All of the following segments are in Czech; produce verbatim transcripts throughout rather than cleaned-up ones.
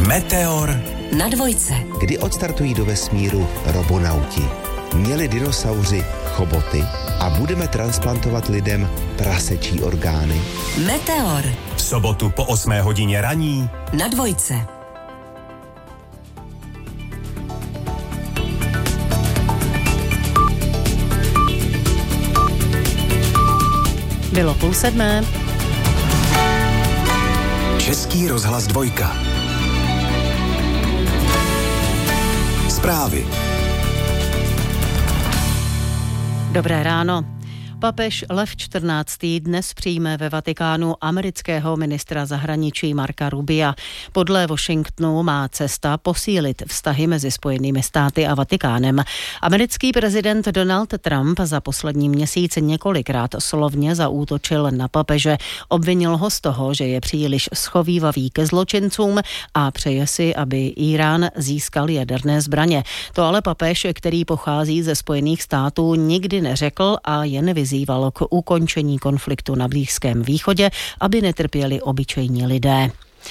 Meteor na dvojce. Kdy odstartují do vesmíru robonauti? Měli dinosauři choboty? A budeme transplantovat lidem prasečí orgány? Meteor. V sobotu po osmé hodině raní na dvojce. Bylo půl sedmé. Český rozhlas dvojka. Zprávy. Dobré ráno. Papež Lev čtrnáctý dnes přijme ve Vatikánu amerického ministra zahraničí Marca Rubia. Podle Washingtonu má cesta posílit vztahy mezi Spojenými státy a Vatikánem. Americký prezident Donald Trump za poslední měsíc několikrát slovně zaútočil na papeže. Obvinil ho z toho, že je příliš schovívavý ke zločincům a přeje si, aby Irán získal jaderné zbraně. To ale papež, který pochází ze Spojených států, nikdy neřekl a jen vyzýval k ukončení konfliktu na Blízkém východě, aby netrpěli obyčejní lidé.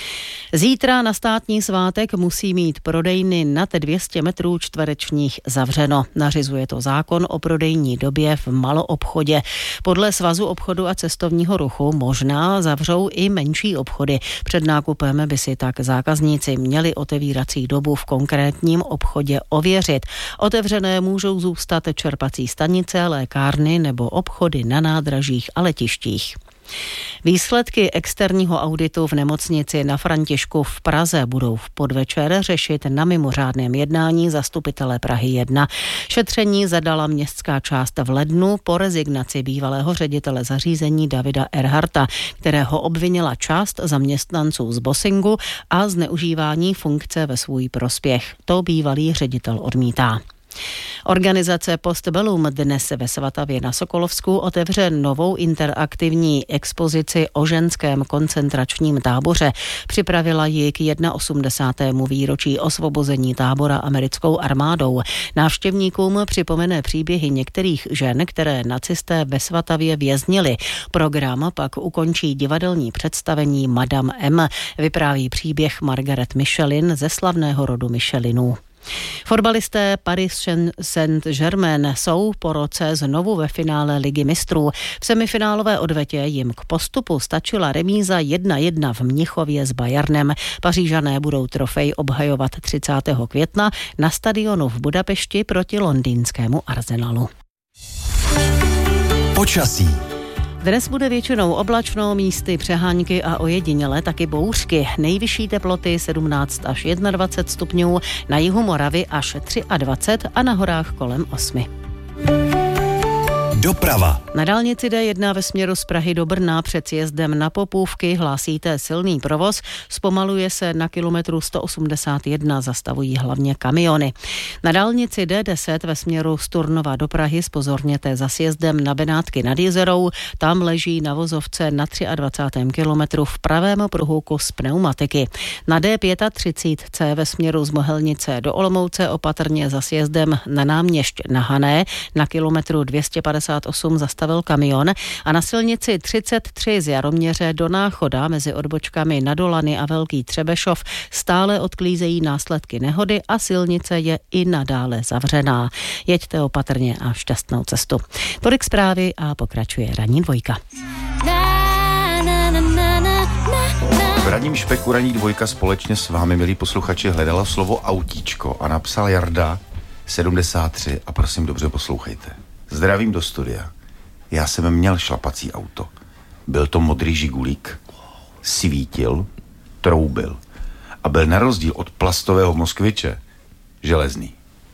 Zítra na státní svátek musí mít prodejny nad dvě stě metrů čtverečních zavřeno. Nařizuje to zákon o prodejní době v maloobchodě. Podle Svazu obchodu a cestovního ruchu možná zavřou i menší obchody. Před nákupem by si tak zákazníci měli otevírací dobu v konkrétním obchodě ověřit. Otevřené můžou zůstat čerpací stanice, lékárny nebo obchody na nádražích a letištích. Výsledky externího auditu v nemocnici na Františku v Praze budou v podvečer řešit na mimořádném jednání zastupitele Prahy jedna. Šetření zadala městská část v lednu po rezignaci bývalého ředitele zařízení Davida Erharta, kterého obvinila část zaměstnanců z bossingu a zneužívání funkce ve svůj prospěch. To bývalý ředitel odmítá. Organizace Postbellum dnes ve Svatavě na Sokolovsku otevře novou interaktivní expozici o ženském koncentračním táboře. Připravila ji k osmdesátému výročí osvobození tábora americkou armádou. Návštěvníkům připomene příběhy některých žen, které nacisté ve Svatavě věznili. Program pak ukončí divadelní představení Madame M. Vypráví příběh Margaret Michelin ze slavného rodu Michelinů. Fotbalisté Paris Saint-Germain jsou po roce znovu ve finále Ligy mistrů. V semifinálové odvetě jim k postupu stačila remíza jedna jedna v Mnichově s Bayernem. Pařížané budou trofej obhajovat třicátého května na stadionu v Budapešti proti londýnskému Arsenalu. Počasí. Dnes bude většinou oblačno, místy přehánky a ojediněle taky bouřky. Nejvyšší teploty sedmnáct až dvacet jedna stupňů, na jihu Moravy až dvacet tři a na horách kolem osmi. Doprava. Na dálnici D jedna ve směru z Prahy do Brna před sjezdem na Popůvky hlásíte silný provoz, zpomaluje se na kilometru sto osmdesát jedna, zastavují hlavně kamiony. Na dálnici D deset ve směru z Turnova do Prahy zpozorněte za sjezdem na Benátky nad Jizerou, tam leží na vozovce na dvacátém třetím kilometru v pravém pruhu kus pneumatiky. Na D třicet pět C ve směru z Mohelnice do Olomouce opatrně za sjezdem na náměšť na Hané na kilometru dvě stě padesát osm zastavil kamion a na silnici třicet tři z Jaroměře do Náchoda mezi odbočkami na Dolany a Velký Třebešov stále odklízejí následky nehody a silnice je i nadále zavřená. Jeďte opatrně a šťastnou cestu. Tolik zprávy a pokračuje ranní dvojka. V ranním špeku ranní dvojka společně s vámi, milí posluchači, hledala slovo autíčko a napsal Jarda sedmdesát tři a prosím, dobře poslouchejte. Zdravím do studia. Já jsem měl šlapací auto. Byl to modrý žigulík. Svítil, troubil. A byl na rozdíl od plastového Moskviče železný.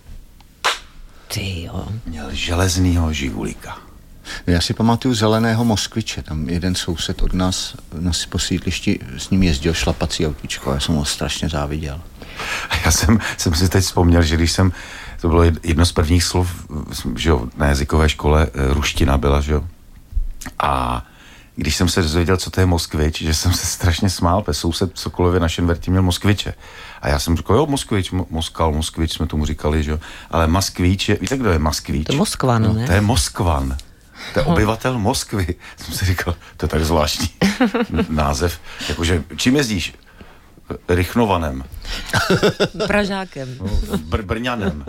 Ty jo. Měl železnýho žigulíka. Já si pamatuju zeleného Moskviče. Tam jeden soused od nás na po sídlišti s ním jezdil šlapací autíčko. Já jsem ho strašně záviděl. Já jsem, jsem si teď vzpomněl, že když jsem, to bylo jedno z prvních slov, že jo, na jazykové škole ruština byla, že jo. A když jsem se dozvěděl, co to je Moskvič, že jsem se strašně smál, protože soused v Sokolově na Šenvertě měl Moskviče. A já jsem říkal, jo, Moskvič, Moskal, Moskvič jsme tomu říkali, že jo. Ale Moskvič je, víte, kdo je Moskvič? To je Moskvan, no, ne? To je Moskvan. To je obyvatel Moskvy. Jsem si říkal, to je tak zvláštní název. Jakože, čím jezdíš? Rychnovanem. Pražákem. No, br- Brňanem.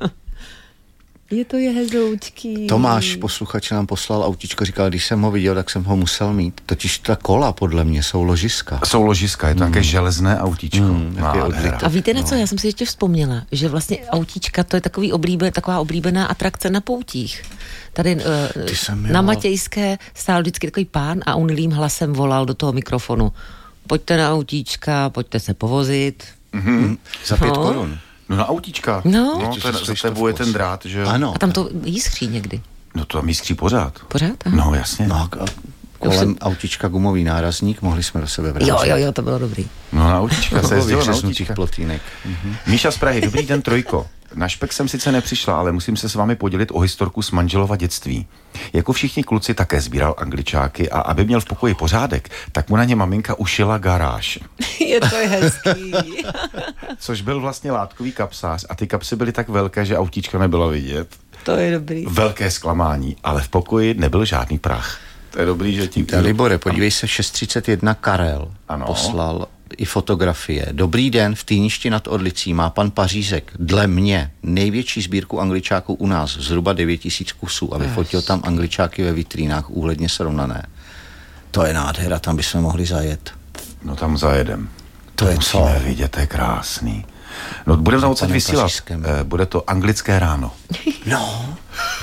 Je to je hezoučký. Tomáš, posluchač, nám poslal autíčko, říkal, když jsem ho viděl, tak jsem ho musel mít. Totiž ta kola, podle mě, jsou ložiska. Jsou ložiska, je to Hmm. také železné autíčko. Hmm, jak je odlité. A víte na co, já jsem si ještě vzpomněla, že vlastně autíčka, to je takový oblíbe, taková oblíbená atrakce na poutích. Tady uh, na Matějské stál vždycky takový pán a unilým hlasem volal do toho mikrofonu. Pojďte na autíčka, pojďte se povozit. Mm-hmm. Za pět No. korun. No na autíčka. No. no to je, za tebou je ten drát, že? Ano. A tam to jiskří někdy. No to tam jiskří pořád. Pořád? Aha. No jasně. No, a kolem autíčka gumový nárazník, mohli jsme do sebe vrátit. Jo, jo, jo, to bylo dobrý. No na autíčka se jezdilo na autíčka. plotýnek. Mhm. Míša z Prahy, dobrý den, Trojko. Na špek jsem sice nepřišla, ale musím se s vámi podělit o historku z manželova dětství. Jako všichni kluci také sbíral angličáky a aby měl v pokoji pořádek, tak mu na ně maminka ušila garáž. Je to hezký. Což byl vlastně látkový kapsář a ty kapsy byly tak velké, že autíčka nebyla vidět. To je dobrý. Velké zklamání, ale v pokoji nebyl žádný prach. To je dobrý, že ti... Libore, podívej se, šest třicet jedna Karel Ano. poslal i fotografie. Dobrý den, v Týništi nad Orlicí má pan Pařízek dle mě největší sbírku angličáků u nás, zhruba devět tisíc kusů a vyfotil tam angličáky ve vitrínách úhledně srovnané. To je nádhera, tam bychom mohli zajet. No tam zajedem. To je Musíme co? vidět, to je krásný. No budeme tam odsaď Panem vysílat. Pařížskem. Eh, Bude to anglické ráno. No.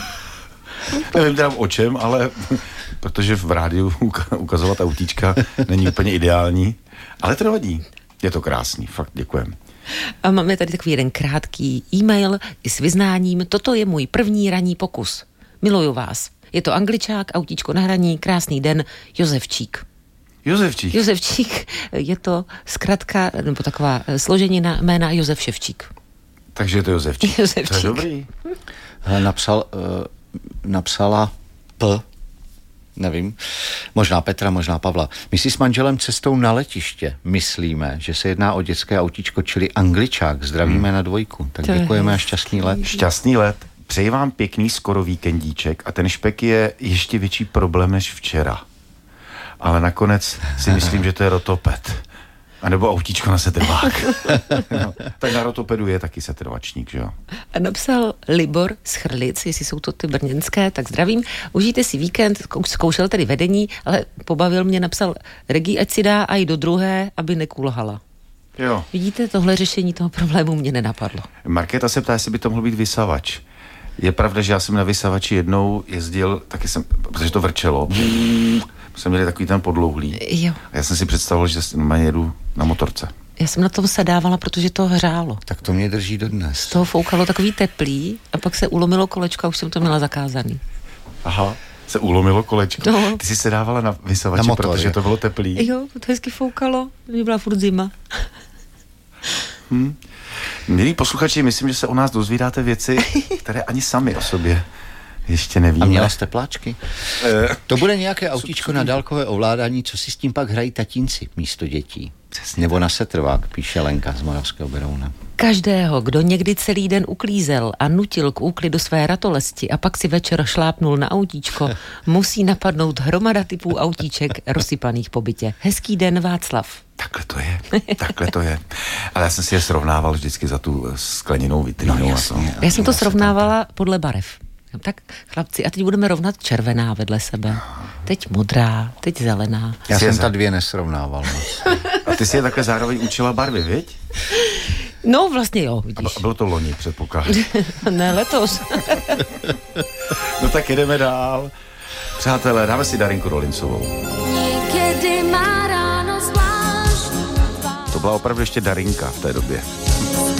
Nevím teda o čem, ale protože v rádiu uka- ukazovat autíčka není úplně ideální, ale to nevadí. Je to krásný, fakt děkujem. A máme tady takový jeden krátký e-mail i s vyznáním. Toto je můj první ranní pokus. Miluju vás. Je to angličák, autíčko na hraní, krásný den, Josefčík. Josefčík. Josefčík je to zkratka, nebo taková složenina jména Josef Ševčík. Takže je to Josefčík. Josefčík. To je dobrý. Hele, napsal, uh, napsala P, nevím, možná Petra, možná Pavla. My si s manželem cestou na letiště myslíme, že se jedná o dětské autíčko, čili angličák. Zdravíme hmm. na dvojku. Tak To je děkujeme a hezký. šťastný let. Šťastný let. Přeji vám pěkný skoro víkendíček a ten špek je ještě větší problém než včera. Ale nakonec si myslím, že to je rotoped. A nebo autíčko na setrvák. No, tak na rotopedu je taky setrvačník, že jo? A napsal Libor z Chrlic, jestli jsou to ty brněnské, tak zdravím. Užijte si víkend, zkoušel tedy vedení, ale pobavil mě, napsal Regi, ať si dá aj do druhé, aby nekulhala. Jo. Vidíte, tohle řešení toho problému mě nenapadlo. Markéta se ptá, jestli by to mohl být vysavač. Je pravda, že já jsem na vysavači jednou jezdil, taky jsem, protože to vrčelo, jsme měli takový ten podlouhlý. Jo. A já jsem si představoval, že normálně jedu na motorce. Já jsem na tom sedávala, protože to hřálo. Tak to mě drží dodnes. Z toho foukalo takový teplý a pak se ulomilo kolečko a už jsem to měla zakázaný. Aha, se ulomilo kolečko. No. Ty jsi se dávala na vysavači, Na motor, protože je. to bylo teplý. Jo, to hezky foukalo, mě byla furt zima. Hmm. Milí posluchači, myslím, že se o nás dozvídáte věci, které ani sami o sobě ještě nevíme. A měla jste pláčky? Eh. To bude nějaké autíčko na dálkové ovládání, co si s tím pak hrají tatínci místo dětí. Nebo na setrvák, píše Lenka z Moravského Berouna. Každého, kdo někdy celý den uklízel a nutil k úklidu své ratolesti a pak si večer šlápnul na autíčko, musí napadnout hromada typů autíček rozsypaných po bytě. Hezký den, Václav. Takhle to je, takhle to je. Ale já jsem si je srovnával vždycky za tu skleněnou vitrínu. No, a jasně. to. Já jsem to srovnávala podle barev. Tak chlapci, a teď budeme rovnat červená vedle sebe. Teď modrá, teď zelená. Já Jsi je jsem za- ta dvě nesrovnával moc. A ty si je takhle zároveň učila barvy, viď? No vlastně jo, A vidíš. b- bylo to loni, předpokládám. Ne, letos. No tak jedeme dál. Přátelé, dáme si Darinku Rolincovou. Někdy má ráno zvláštní. To byla opravdu ještě Darinka v té době.